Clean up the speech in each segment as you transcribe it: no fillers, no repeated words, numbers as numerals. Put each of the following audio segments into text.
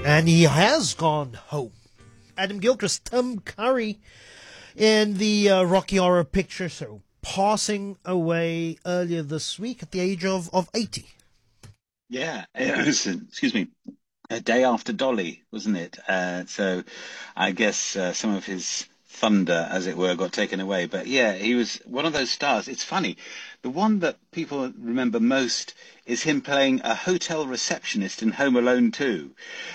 And he has gone home. Adam Gilchrist, Tim Curry in the Rocky Horror Picture Show, passing away earlier this week at the age of 80. Yeah, it was, excuse me, a day after Dolly, wasn't it? So I guess some of his thunder, as it were, got taken away. But yeah, he was one of those stars. It's funny. The one that people remember most is him playing a hotel receptionist in Home Alone 2.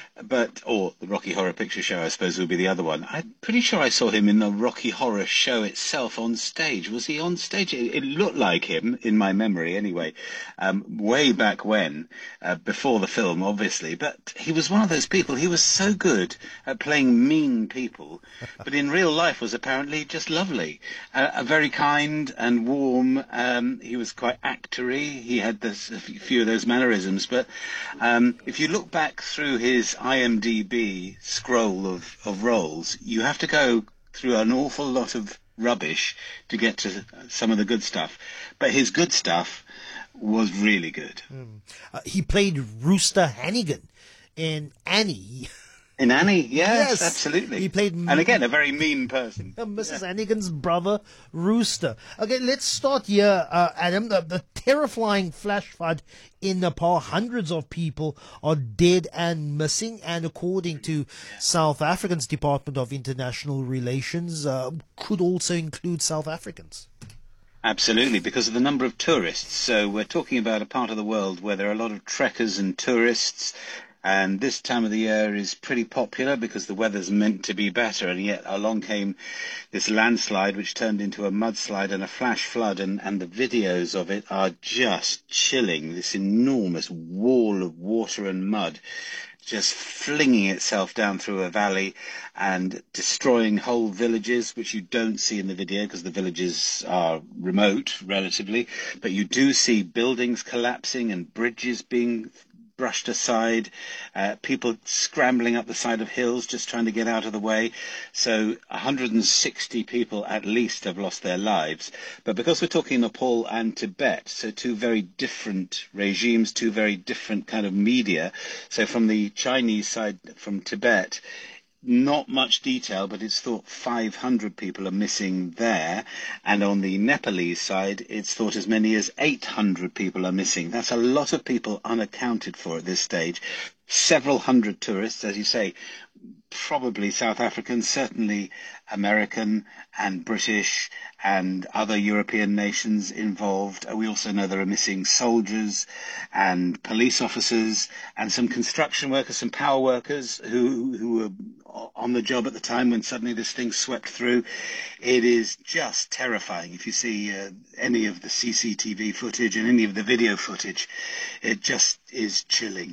Or the Rocky Horror Picture Show, I suppose, would be the other one. I'm pretty sure I saw him in the Rocky Horror Show itself on stage. Was he on stage? It looked like him, in my memory anyway, way back when, before the film, obviously. But he was one of those people, he was so good at playing mean people, but in real life was apparently just lovely. Very kind and warm. He was quite actory. He had a few of those mannerisms. But if you look back through his IMDb scroll of roles, you have to go through an awful lot of rubbish to get to some of the good stuff. But his good stuff was really good. He played Rooster Hannigan in Annie. In Annie, Yes. absolutely. He played and again, a very mean person. Mrs. Hannigan's brother, Rooster. Okay, let's start here, Adam. The terrifying flash flood in Nepal. Hundreds of people are dead and missing, and according to South Africa's Department of International Relations, could also include South Africans. Absolutely, because of the number of tourists. So we're talking about a part of the world where there are a lot of trekkers and tourists. And this time of the year is pretty popular because the weather's meant to be better, and yet along came this landslide which turned into a mudslide and a flash flood, and the videos of it are just chilling. This enormous wall of water and mud just flinging itself down through a valley and destroying whole villages, which you don't see in the video because the villages are remote relatively, but you do see buildings collapsing and bridges being brushed aside, people scrambling up the side of hills just trying to get out of the way. So 160 people at least have lost their lives. But because we're talking Nepal and Tibet, so two very different regimes, two very different kind of media. So from the Chinese side, from Tibet, not much detail, but it's thought 500 people are missing there. And on the Nepalese side, it's thought as many as 800 people are missing. That's a lot of people unaccounted for at this stage. Several hundred tourists, as you say, probably South African, certainly American and British and other European nations involved. We also know there are missing soldiers and police officers and some construction workers, some power workers who were on the job at the time when suddenly this thing swept through. It is just terrifying. If you see any of the CCTV footage and any of the video footage, it just is chilling.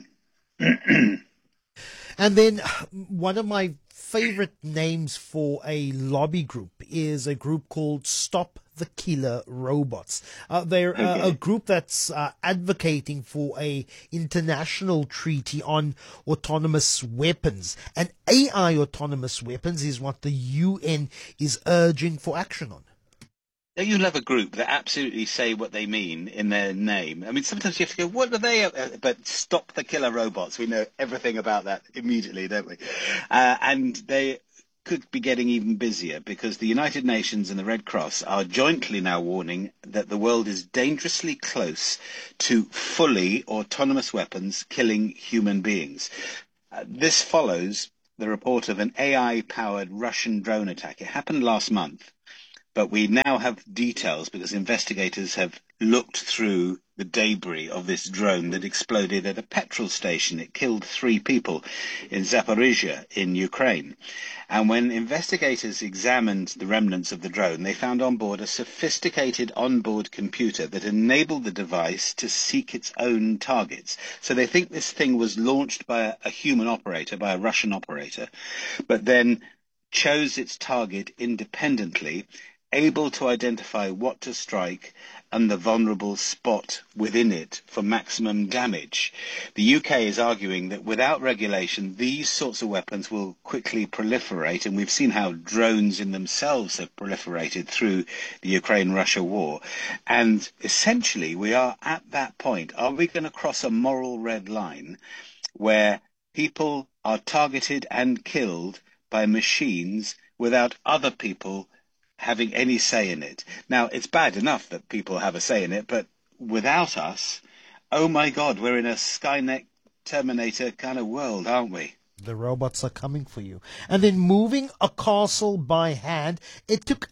And then one of my favorite names for a lobby group is a group called Stop the Killer Robots. They're a group that's advocating for a international treaty on autonomous weapons. And AI autonomous weapons is what the UN is urging for action on. You'll have a group that absolutely say what they mean in their name. I mean, sometimes you have to go, what are they? But Stop the Killer Robots. We know everything about that immediately, don't we? And they could be getting even busier because the United Nations and the Red Cross are jointly now warning that the world is dangerously close to fully autonomous weapons killing human beings. This follows the report of an AI-powered Russian drone attack. It happened last month. But we now have details because investigators have looked through the debris of this drone that exploded at a petrol station. It killed 3 people in Zaporizhia in Ukraine. And when investigators examined the remnants of the drone, they found on board a sophisticated onboard computer that enabled the device to seek its own targets. So they think this thing was launched by a human operator, by a Russian operator, but then chose its target independently, able to identify what to strike and the vulnerable spot within it for maximum damage. The UK is arguing that without regulation, these sorts of weapons will quickly proliferate, and we've seen how drones in themselves have proliferated through the Ukraine-Russia war. And essentially, we are at that point. Are we going to cross a moral red line where people are targeted and killed by machines without other people having any say in it. Now, it's bad enough that people have a say in it, but without us, oh my God, we're in a Skynet Terminator kind of world, aren't we? The robots are coming for you. And then moving a castle by hand, it took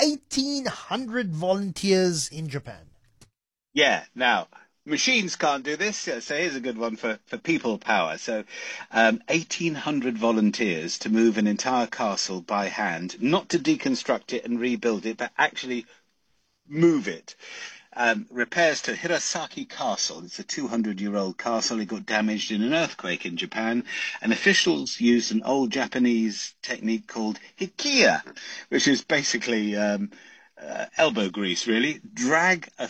1,800 volunteers in Japan. Yeah, now, machines can't do this, so here's a good one for people power. So 1,800 volunteers to move an entire castle by hand, not to deconstruct it and rebuild it, but actually move it. Repairs to Hirosaki Castle. It's a 200-year-old castle. It got damaged in an earthquake in Japan, and officials used an old Japanese technique called hikiya, which is basically elbow grease, really. Drag a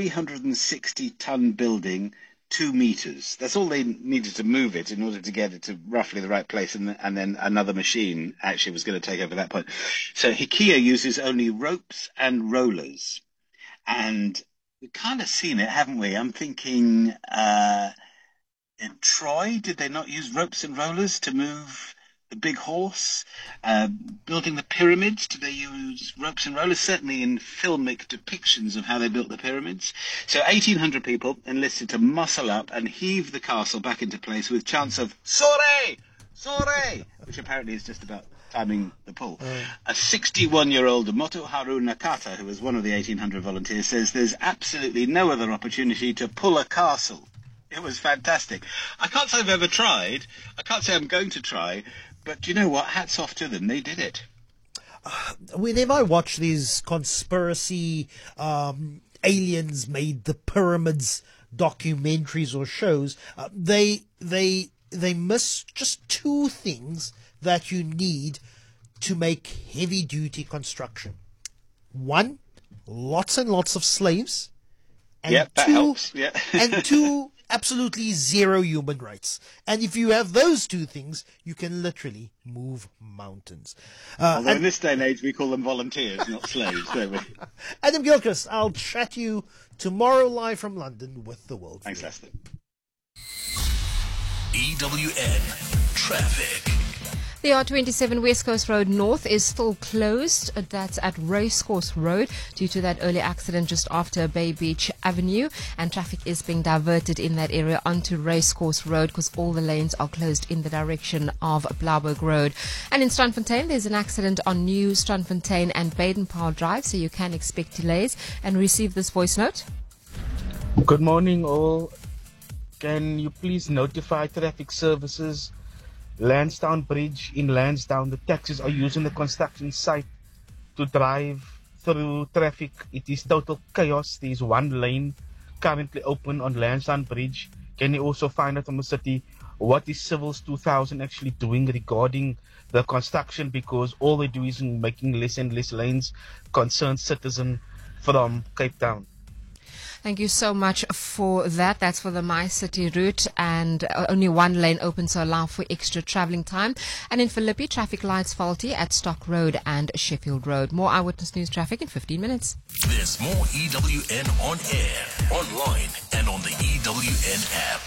360-ton building 2 meters. That's all they needed to move it in order to get it to roughly the right place, and then another machine actually was going to take over that point. So hikiya uses only ropes and rollers. And we've kind of seen it, haven't we? I'm thinking in Troy, did they not use ropes and rollers to move the big horse? Building the pyramids, did they use ropes and rollers? Certainly in filmic depictions of how they built the pyramids. So 1,800 people enlisted to muscle up and heave the castle back into place with chants of "Sore! Sore!" which apparently is just about timing the pull. A 61-year-old Motoharu Nakata, who was one of the 1,800 volunteers, says there's absolutely no other opportunity to pull a castle. It was fantastic. I can't say I've ever tried. I can't say I'm going to try. But do you know what? Hats off to them. They did it. Whenever I watch these conspiracy aliens made the pyramids documentaries or shows, they miss just 2 things that you need to make heavy-duty construction. 1, lots and lots of slaves. And that 2, helps. Yeah. and 2, absolutely 0 human rights. And if you have those 2 things, you can literally move mountains. Although in this day and age, we call them volunteers, not slaves, don't we? Adam Gilchrist, I'll chat you tomorrow live from London with the World. Thanks, Lester. EWN Traffic. The R27 West Coast Road North is still closed. That's at Racecourse Road due to that early accident just after Bay Beach Avenue. And traffic is being diverted in that area onto Racecourse Road because all the lanes are closed in the direction of Blauberg Road. And in Strandfontein, there's an accident on New Strandfontein and Baden-Powell Drive, so you can expect delays. And receive this voice note. Good morning, all. Can you please notify traffic services? Lansdowne Bridge in Lansdowne, the taxis are using the construction site to drive through traffic. It is total chaos. There is 1 lane currently open on Lansdowne Bridge. Can you also find out from the city what is Civils 2000 actually doing regarding the construction, because all they do is making less and less lanes. Concerned citizen from Cape Town. Thank you so much for that. That's for the My City route, and only 1 lane open to allow for extra travelling time. And in Philippi, traffic lights faulty at Stock Road and Sheffield Road. More Eyewitness News traffic in 15 minutes. There's more EWN on air, online, and on the EWN app.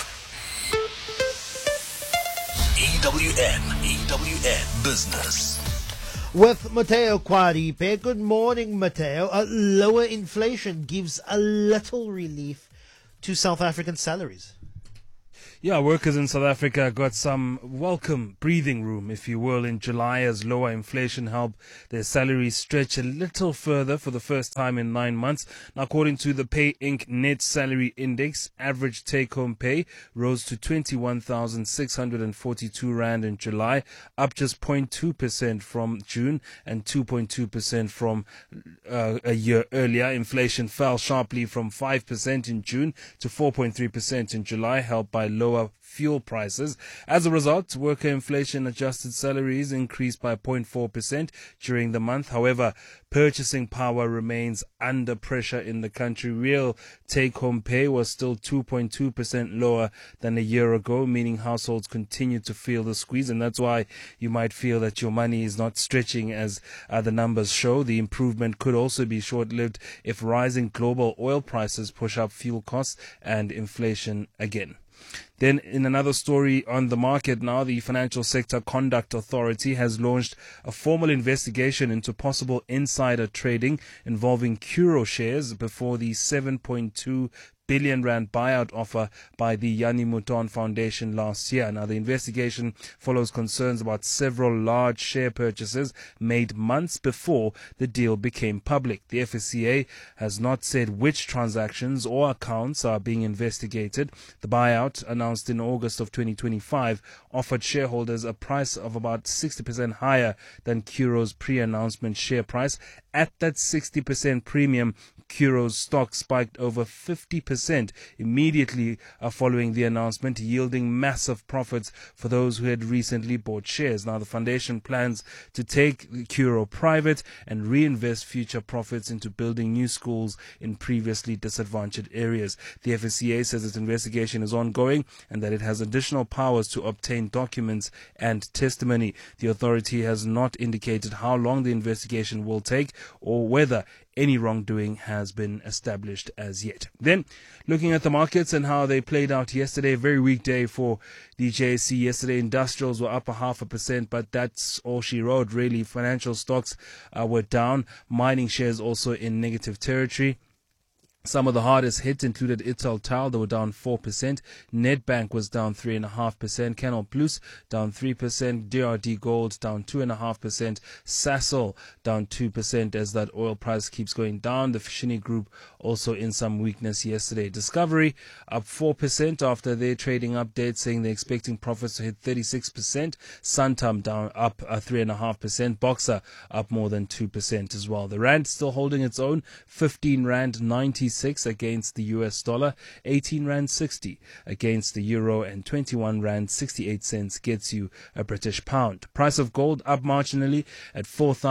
EWN Business. With Matteo Quaripe. Good morning, Matteo. Lower inflation gives a little relief to South African salaries. Yeah, workers in South Africa got some welcome breathing room, if you will, in July as lower inflation helped their salaries stretch a little further for the first time in 9 months. Now, according to the Pay Inc. Net Salary Index, average take-home pay rose to 21,642 Rand in July, up just 0.2% from June and 2.2% from a year earlier. Inflation fell sharply from 5% in June to 4.3% in July, helped by lower fuel prices. As a result, worker inflation adjusted salaries increased by 0.4% during the month. However, purchasing power remains under pressure in the country. Real take-home pay was still 2.2% lower than a year ago, meaning households continue to feel the squeeze, and that's why you might feel that your money is not stretching as the numbers show. The improvement could also be short-lived if rising global oil prices push up fuel costs and inflation again. Then in another story on the market now, the Financial Sector Conduct Authority has launched a formal investigation into possible insider trading involving Curro shares before the 7.2 billion rand buyout offer by the Yanni Mouton Foundation last year. Now, the investigation follows concerns about several large share purchases made months before the deal became public. The FSCA has not said which transactions or accounts are being investigated. The buyout, announced in August of 2025, offered shareholders a price of about 60% higher than Curro's pre-announcement share price. At that 60% premium, Curro's stock spiked over 50% immediately following the announcement, yielding massive profits for those who had recently bought shares. Now, the foundation plans to take Curro private and reinvest future profits into building new schools in previously disadvantaged areas. The FSCA says its investigation is ongoing and that it has additional powers to obtain documents and testimony. The authority has not indicated how long the investigation will take or whether any wrongdoing has been established as yet. Then, looking at the markets and how they played out yesterday, a very weak day for the JSE. Yesterday, industrials were up 0.5%, but that's all she wrote, really. Financial stocks were down. Mining shares also in negative territory. Some of the hardest hits included Italtile, they were down 4%. Nedbank was down 3.5%. Canal Plus down 3%. DRD Gold down 2.5%. Sasol down 2% as that oil price keeps going down. The Fishini Group also in some weakness yesterday. Discovery up 4% after their trading update, saying they're expecting profits to hit 36%. Santam down up 3.5%. Boxer up more than 2% as well. The rand still holding its own, 15 rand 96 against the US dollar, 18 rand 60 against the euro, and 21 rand 68 cents gets you a British pound. Price of gold up marginally at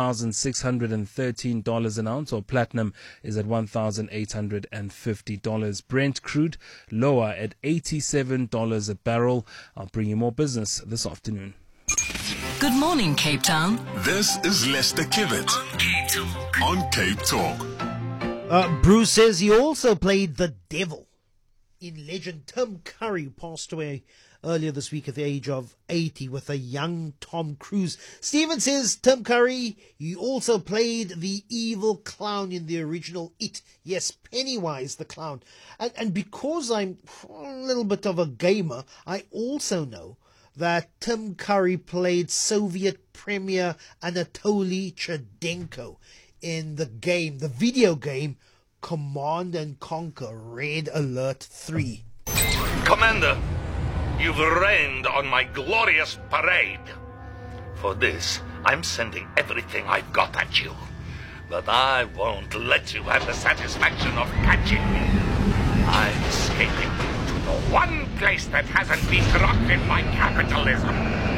$4,613 an ounce, or platinum is at $1,850. Brent crude lower at $87 a barrel. I'll bring you more business this afternoon. Good morning, Cape Town. This is Lester Kibbet on Cape Talk. Bruce says he also played the devil in legend Tim Curry, who passed away earlier this week at the age of 80 with a young Tom Cruise. Stephen says Tim Curry, he also played the evil clown in the original It. Yes, Pennywise the clown. And because I'm a little bit of a gamer, I also know that Tim Curry played Soviet Premier Anatoly Chedenko in the game, the video game, Command and Conquer Red Alert 3. Commander, you've rained on my glorious parade. For this, I'm sending everything I've got at you. But I won't let you have the satisfaction of catching me. I'm escaping to the one place that hasn't been corrupted by capitalism.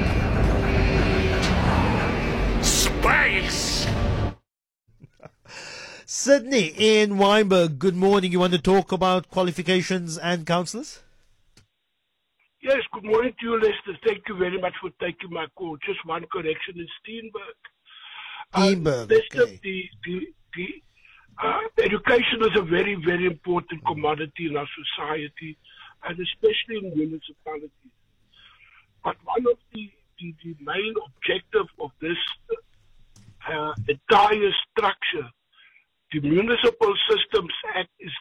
Space! Sydney in Wynberg, good morning. You want to talk about qualifications and counsellors? Yes, good morning to you, Lester. Thank you very much for taking my call. Just one correction, in Steenberg. Lester, okay. Education is a very, very important commodity in our society, and especially in municipalities. But one of the main objectives of this entire structure, the Municipal Systems Act, is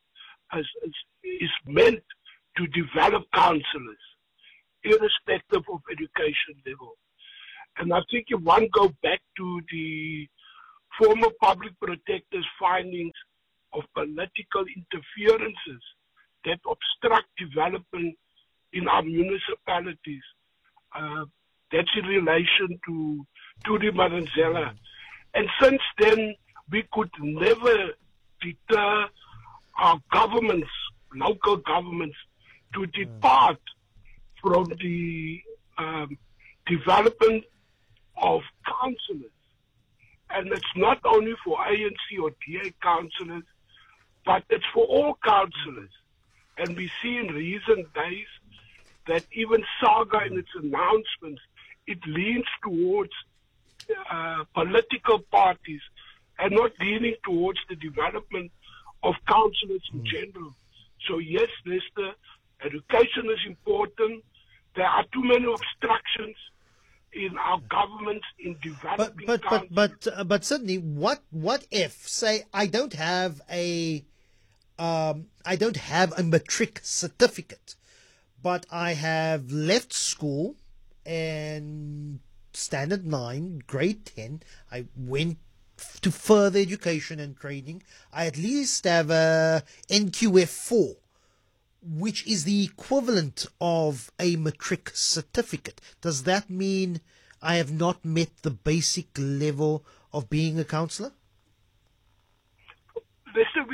meant to develop councillors, irrespective of education level. And I think if one go back to the former public protector's findings of political interferences that obstruct development in our municipalities, that's in relation to the Madonsela. And since then, we could never deter our governments, local governments, to depart from the development of councillors. And it's not only for ANC or DA councillors, but it's for all councillors. And we see in recent days that even SAGA in its announcements, it leans towards political parties and not leaning towards the development of councillors in general. So yes, Lester, Education is important. There are too many obstructions in our governments in developing countries. But Sydney, what if, say, I don't have a matric certificate, but I have left school and standard 9, grade 10. I went to further education and training. I at least have a NQF 4, which is the equivalent of a matric certificate. Does that mean I have not met the basic level of being a counsellor? Listen,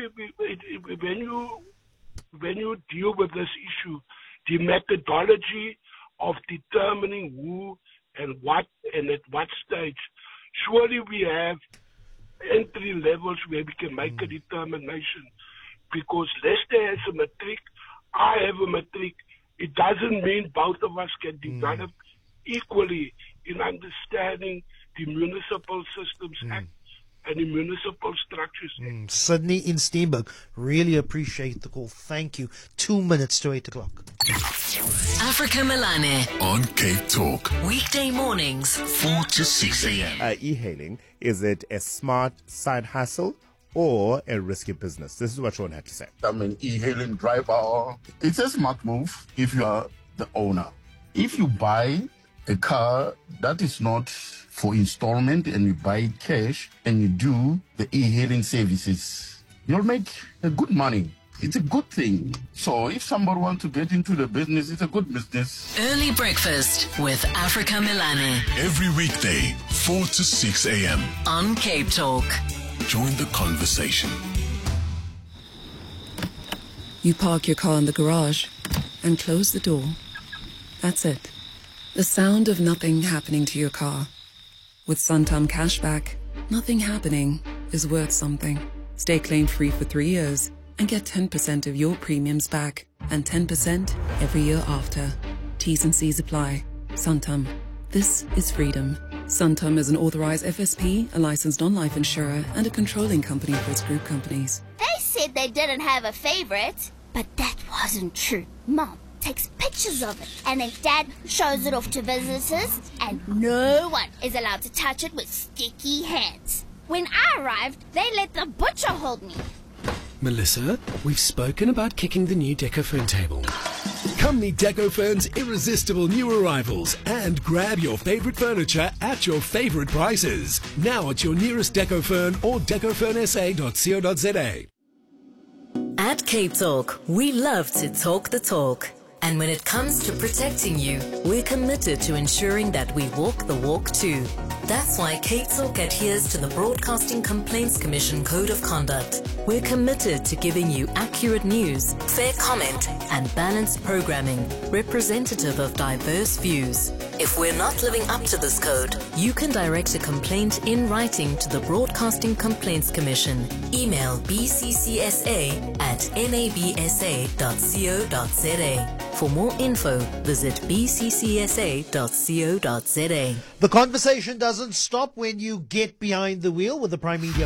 when you deal with this issue, the methodology of determining who and what and at what stage, surely we have entry levels where we can make a determination. Because Lester has a matric, I have a matric. It doesn't mean both of us can develop equally in understanding the Municipal Systems Act and the municipal structures. Sydney in Steenberg, really appreciate the call. Thank you. 2 minutes to 8 o'clock. Africa Milane On Cape Talk. weekday mornings 4 to 6 a.m. E-hailing, is it a smart side hustle or a risky business? This is what Sean had to say. I'm an e-hailing driver. It's a smart move if you are the owner. If you buy a car that is not for installment and you buy it cash and you do the e-hailing services, you'll make a good money. It's a good thing. So if somebody wants to get into the business, it's a good business. Early breakfast with Africa Milane Every weekday, 4 to 6 a.m. on Cape Talk. Join the conversation. You park your car in the garage and close the door. That's it. The sound of nothing happening to your car. With Santam Cashback, nothing happening is worth something. Stay claim-free for 3 years and get 10% of your premiums back and 10% every year after. T's and C's apply. Santam. This is freedom. Santam is an authorized FSP, a licensed non-life insurer, and a controlling company for its group companies. They said they didn't have a favorite, but that wasn't true. Mom takes pictures of it, and then Dad shows it off to visitors, and no one is allowed to touch it with sticky hands. When I arrived, they let the butcher hold me. Melissa, we've spoken about kicking the new Decophone table. Come meet Decophone's irresistible new arrivals and grab your favorite furniture at your favorite prices. Now at your nearest Decophone or decophoneSA.co.za. At Cape Talk, we love to talk the talk. And when it comes to protecting you, we're committed to ensuring that we walk the walk too. That's why Cape Talk adheres to the Broadcasting Complaints Commission Code of Conduct. We're committed to giving you accurate news, fair comment, and balanced programming, representative of diverse views. If we're not living up to this code, you can direct a complaint in writing to the Broadcasting Complaints Commission. Email bccsa@nabsa.co.za. For more info, visit bccsa.co.za. The conversation doesn't stop when you get behind the wheel with the Prime Media.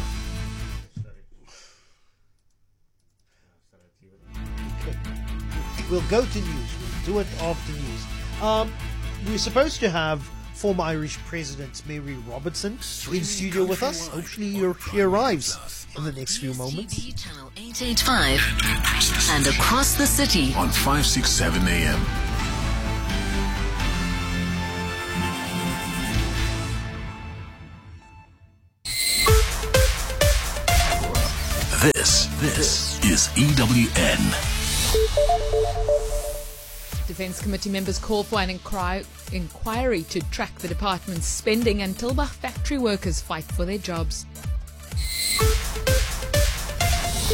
We'll go to news. We'll do it after news. We're supposed to have former Irish President Mary Robertson in studio with us. Hopefully he arrives in the next few moments. Channel 885 and across the city on 567 a.m. This is EWN. Defence Committee members call for an inquiry to track the department's spending and Tilbach factory workers fight for their jobs.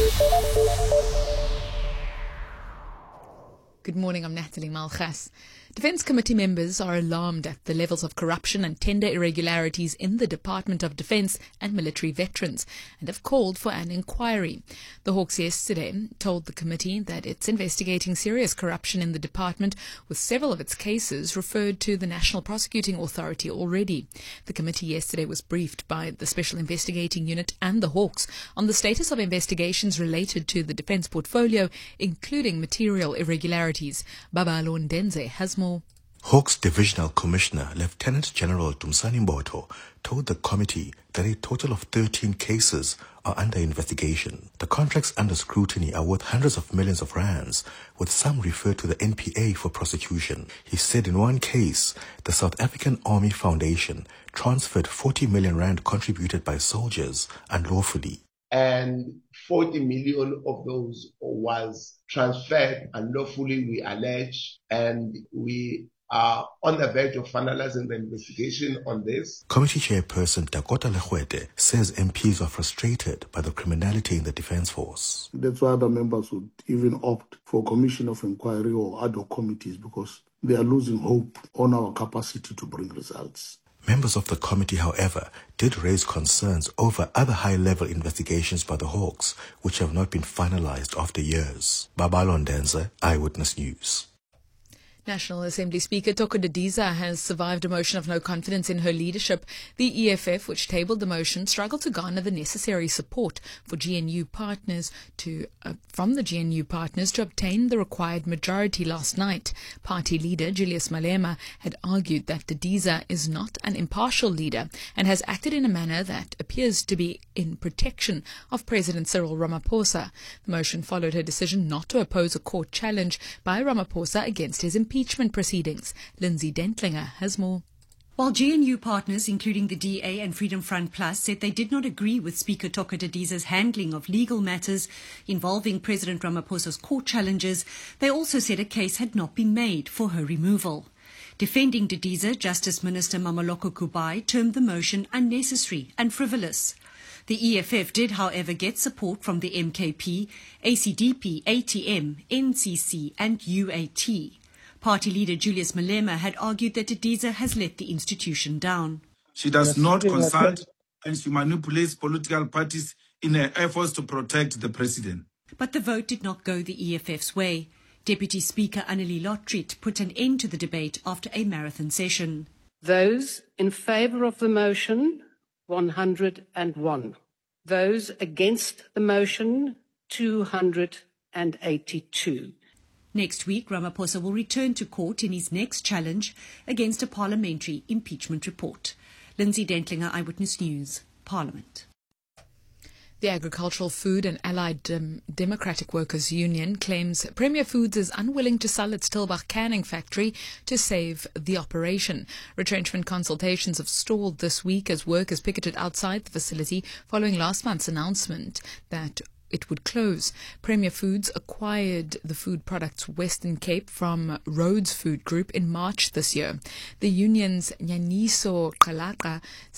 Good morning, I'm Natalie Malchas. Defence Committee members are alarmed at the levels of corruption and tender irregularities in the Department of Defence and military veterans and have called for an inquiry. The Hawks yesterday told the committee that it's investigating serious corruption in the department, with several of its cases referred to the National Prosecuting Authority already. The committee yesterday was briefed by the Special Investigating Unit and the Hawks on the status of investigations related to the defence portfolio, including material irregularities. Babalo Ndenze has more. Hawks Divisional Commissioner Lieutenant General Dumsani Mboto told the committee that a total of 13 cases are under investigation. The contracts under scrutiny are worth hundreds of millions of rands, with some referred to the NPA for prosecution. He said in one case, the South African Army Foundation transferred 40 million rand contributed by soldiers unlawfully. And 40 million of those was transferred unlawfully, we allege, and we are on the verge of finalizing the investigation on this. Committee Chairperson Dakota Legwete says MPs are frustrated by the criminality in the Defence Force. That's why other members would even opt for a commission of inquiry or ad hoc committees, because they are losing hope on our capacity to bring results. Members of the committee, however, did raise concerns over other high-level investigations by the Hawks, which have not been finalized after years. Babalo Ndenze, Eyewitness News. National Assembly Speaker Toko Didiza has survived a motion of no confidence in her leadership. The EFF, which tabled the motion, struggled to garner the necessary support for GNU partners from the GNU partners to obtain the required majority last night. Party leader Julius Malema had argued that Didiza is not an impartial leader and has acted in a manner that appears to be in protection of President Cyril Ramaphosa. The motion followed her decision not to oppose a court challenge by Ramaphosa against his impeachment proceedings. Lindsay Dentlinger has more. While GNU partners, including the DA and Freedom Front Plus, said they did not agree with Speaker Toko Didiza's handling of legal matters involving President Ramaphosa's court challenges, they also said a case had not been made for her removal. Defending Didiza, Justice Minister Mameloko Kubai termed the motion unnecessary and frivolous. The EFF did, however, get support from the MKP, ACDP, ATM, NCC and UAT. Party leader Julius Malema had argued that Didiza has let the institution down. She does not consult and she manipulates political parties in her efforts to protect the president. But the vote did not go the EFF's way. Deputy Speaker Annelie Lotriet put an end to the debate after a marathon session. Those in favour of the motion, 101. Those against the motion, 282. Next week, Ramaphosa will return to court in his next challenge against a parliamentary impeachment report. Lindsay Dentlinger, Eyewitness News, Parliament. The Agricultural, Food and Allied Democratic Workers Union claims Premier Foods is unwilling to sell its Tilbach canning factory to save the operation. Retrenchment consultations have stalled this week as workers picketed outside the facility following last month's announcement that it would close. Premier Foods acquired the food products Western Cape from Rhodes Food Group in March this year. The union's Nyaniso Kalaka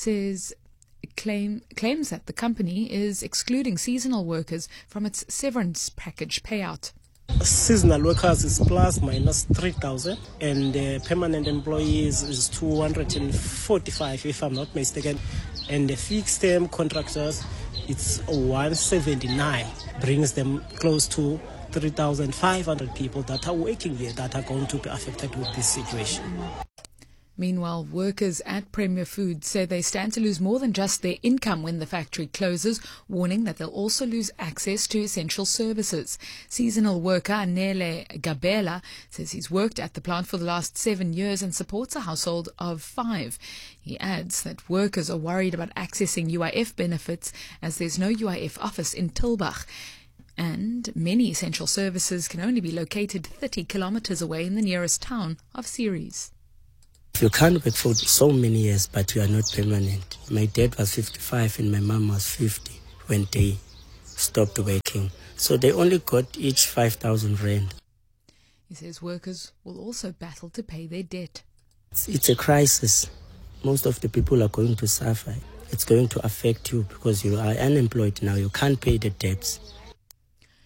claims that the company is excluding seasonal workers from its severance package payout. Seasonal workers is plus minus 3,000 and permanent employees is 245 if I'm not mistaken, and the fixed term contractors it's 179, brings them close to 3,500 people that are working here that are going to be affected with this situation. Meanwhile, workers at Premier Foods say they stand to lose more than just their income when the factory closes, warning that they'll also lose access to essential services. Seasonal worker Nele Gabela says he's worked at the plant for the last 7 years and supports a household of 5. He adds that workers are worried about accessing UIF benefits as there's no UIF office in Tilbach. And many essential services can only be located 30 kilometers away in the nearest town of Ceres. You can't work for so many years, but you are not permanent. My dad was 55 and my mom was 50 when they stopped working. So they only got each 5,000 rand. He says workers will also battle to pay their debt. It's a crisis. Most of the people are going to suffer. It's going to affect you because you are unemployed now. You can't pay the debts.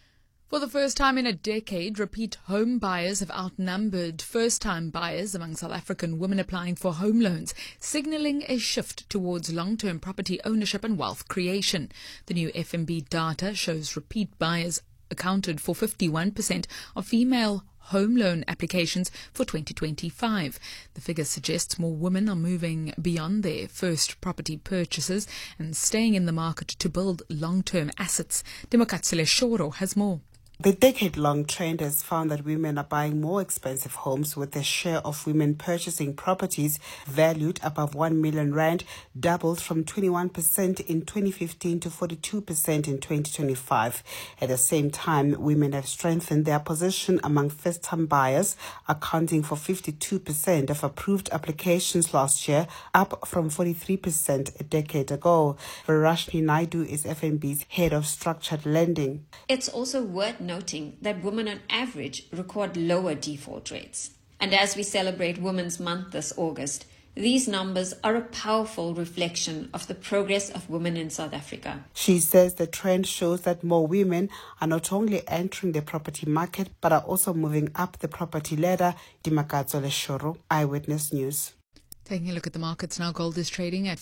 For the first time in a decade, repeat home buyers have outnumbered first-time buyers among South African women applying for home loans, signalling a shift towards long-term property ownership and wealth creation. The new FNB data shows repeat buyers accounted for 51% of female home loan applications for 2025. The figure suggests more women are moving beyond their first property purchases and staying in the market to build long-term assets. Demokatsile Shoro has more. The decade-long trend has found that women are buying more expensive homes, with the share of women purchasing properties valued above 1 million rand doubled from 21% in 2015 to 42% in 2025. At the same time, women have strengthened their position among first-time buyers, accounting for 52% of approved applications last year, up from 43% a decade ago. Varashni Naidu is FNB's head of structured lending. It's also worth noting that women on average record lower default rates. And as we celebrate Women's Month this August, these numbers are a powerful reflection of the progress of women in South Africa. She says the trend shows that more women are not only entering the property market, but are also moving up the property ladder. Dimakatsole Shoro, Eyewitness News. Taking a look at the markets now, gold is trading at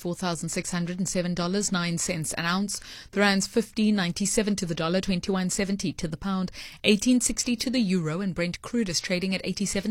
$4,607.09 an ounce. The rand's 15.97 to the dollar, 21.70 to the pound, 18.60 to the euro, and Brent crude is trading at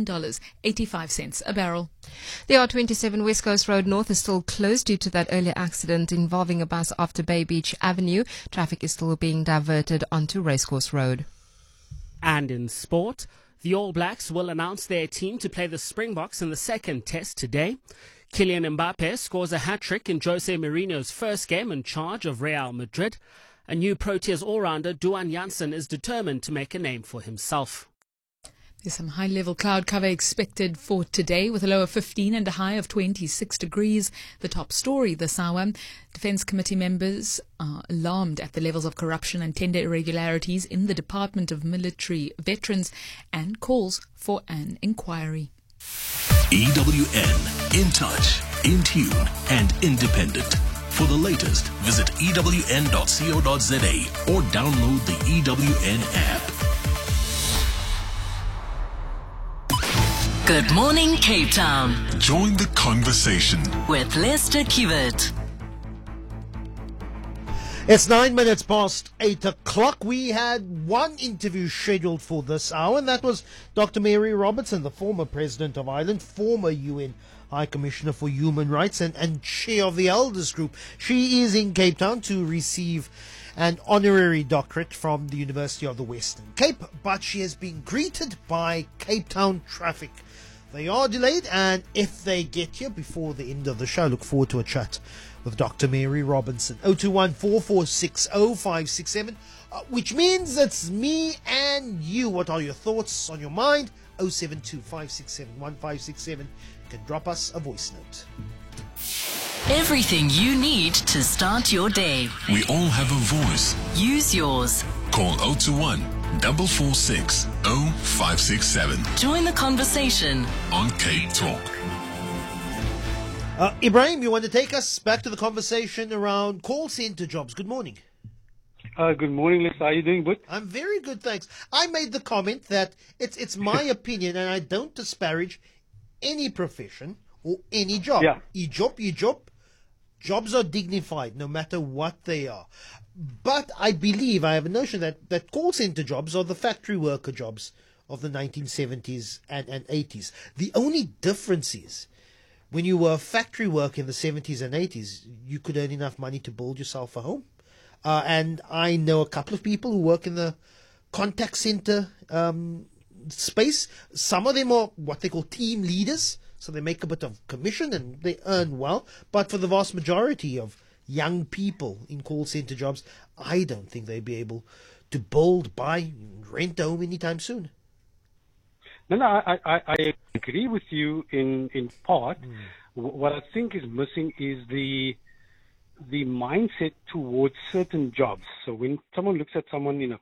$87.85 a barrel. The R27 West Coast Road North is still closed due to that earlier accident involving a bus after Bay Beach Avenue. Traffic is still being diverted onto Racecourse Road. And in sport, the All Blacks will announce their team to play the Springboks in the second test today. Kylian Mbappe scores a hat-trick in Jose Mourinho's first game in charge of Real Madrid. A new Proteas all-rounder, Duan Janssen, is determined to make a name for himself. There's some high-level cloud cover expected for today, with a low of 15 and a high of 26 degrees. The top story this hour: Defence Committee members are alarmed at the levels of corruption and tender irregularities in the Department of Military Veterans and calls for an inquiry. EWN, in touch, in tune, and independent. For the latest, visit ewn.co.za or download the EWN app. Good morning, Cape Town. Join the conversation with Lester Kiewit. It's 9 minutes past 8 o'clock. We had one interview scheduled for this hour, and that was Dr. Mary Robertson, the former President of Ireland, former UN High Commissioner for Human Rights and chair of the Elders Group. She is in Cape Town to receive an honorary doctorate from the University of the Western Cape, but she has been greeted by Cape Town traffic. They are delayed, and if they get here before the end of the show, look forward to a chat with Dr. Mary Robinson. 021-4460-567, which means it's me and you. What are your thoughts on your mind? 072-567-1567. You can drop us a voice note. Everything you need to start your day. We all have a voice. Use yours. Call 021-446-0567. Join the conversation on Cape Talk. Ibrahim, you want to take us back to the conversation around call center jobs? Good morning. Good morning, Lisa. How are you doing, bud? I'm very good, thanks. I made the comment that it's my opinion, and I don't disparage any profession or any job. Yeah. Jobs are dignified no matter what they are. But I believe, I have a notion that call center jobs are the factory worker jobs of the 1970s and 80s. The only difference is, when you were a factory worker in the 70s and 80s, you could earn enough money to build yourself a home. And I know a couple of people who work in the contact center space. Some of them are what they call team leaders, so they make a bit of commission and they earn well. But for the vast majority of young people in call center jobs, I don't think they'd be able to build, buy, rent a home anytime soon. No, I agree with you in part. What I think is missing is the mindset towards certain jobs. So when someone looks at someone in a